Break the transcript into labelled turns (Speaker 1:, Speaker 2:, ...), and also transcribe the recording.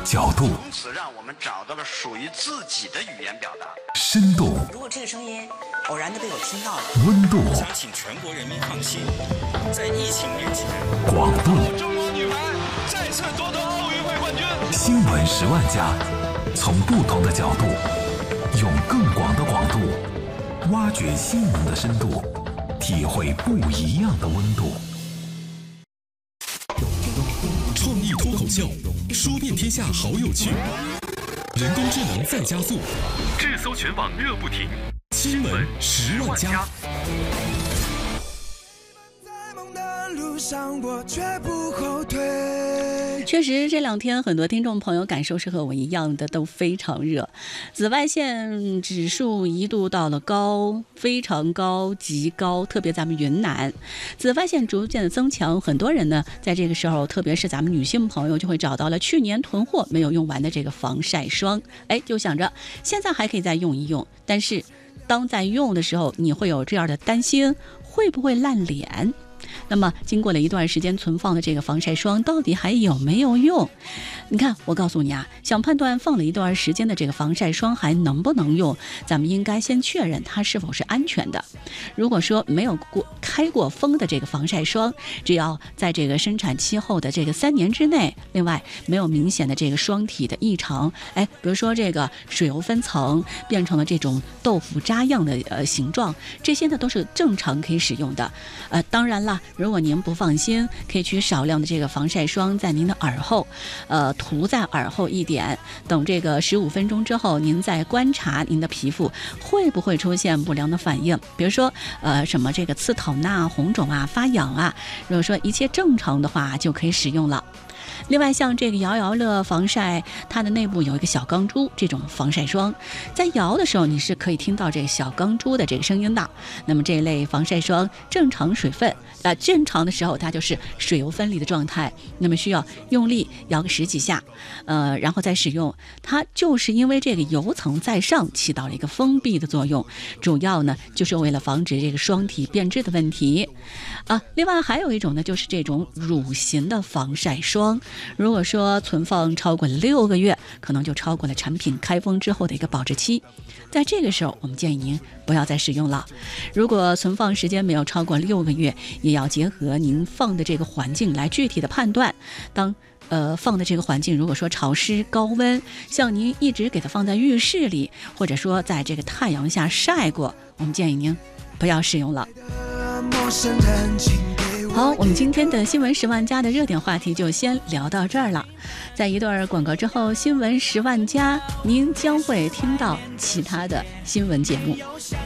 Speaker 1: 角度，
Speaker 2: 从此让我们找到了属于自己的语言表达。
Speaker 1: 深度，
Speaker 3: 如果这个声音偶然的被我听到了，
Speaker 1: 温度，
Speaker 4: 想请全国人民放心，在疫情面前，
Speaker 1: 广度。
Speaker 5: 中国女排再次夺得奥运会冠军。
Speaker 1: 新闻10万加，从不同的角度，用更广的广度，挖掘新闻的深度，体会不一样的温度。
Speaker 6: 创意脱口秀，说遍天下好有趣，人工智能再加速，
Speaker 7: 智搜全网热不停，
Speaker 6: 新闻10万加。
Speaker 8: 确实这2天很多听众朋友感受是和我一样的，都非常热，紫外线指数一度到了高，非常高，极高，特别咱们云南紫外线逐渐的增强，很多人呢在这个时候，特别是咱们女性朋友就会找到了去年囤货没有用完的这个防晒霜，就想着现在还可以再用一用，但是当在用的时候，你会有这样的担心，会不会烂脸？那么经过了一段时间存放的这个防晒霜到底还有没有用？你看，我告诉你啊，想判断放了一段时间的这个防晒霜还能不能用，咱们应该先确认它是否是安全的。如果说没有开过封的这个防晒霜，只要在这个生产期后的这个3年之内，另外没有明显的这个霜体的异常，比如说这个水油分层变成了这种豆腐渣样的形状，这些呢都是正常可以使用的。当然了，如果您不放心，可以取少量的这个防晒霜在您的耳后，涂在耳后一点，等这个15分钟之后，您再观察您的皮肤会不会出现不良的反应，比如说什么这个刺疼啊、红肿啊、发痒啊，如果说一切正常的话，就可以使用了。另外像这个摇摇乐防晒，它的内部有一个小钢珠，这种防晒霜在摇的时候你是可以听到这个小钢珠的这个声音的。那么这类防晒霜正常水分正常的时候它就是水油分离的状态，那么需要用力摇个10几下然后再使用，它就是因为这个油层在上起到了一个封闭的作用，主要呢就是为了防止这个霜体变质的问题另外还有一种呢，就是这种乳型的防晒霜，如果说存放超过6个月，可能就超过了产品开封之后的一个保质期，在这个时候我们建议您不要再使用了。如果存放时间没有超过6个月，也要结合您放的这个环境来具体的判断。当放的这个环境如果说潮湿高温，像您一直给它放在浴室里，或者说在这个太阳下晒过，我们建议您不要使用了。好，我们今天的新闻10万加的热点话题就先聊到这儿了。在一段广告之后，新闻10万加您将会听到其他的新闻节目。